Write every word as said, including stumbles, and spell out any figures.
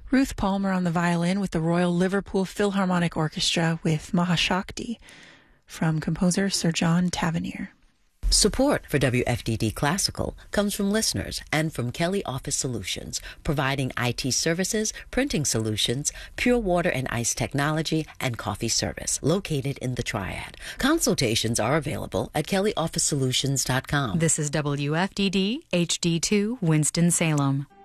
Ruth Palmer on the violin with the Royal Liverpool Philharmonic Orchestra with Mahashakti from composer Sir John Tavernier. Support for W F D D Classical comes from listeners and from Kelly Office Solutions, providing I T services, printing solutions, pure water and ice technology, and coffee service, located in the Triad. Consultations are available at kelly office solutions dot com. This is W F D D H D two Winston-Salem.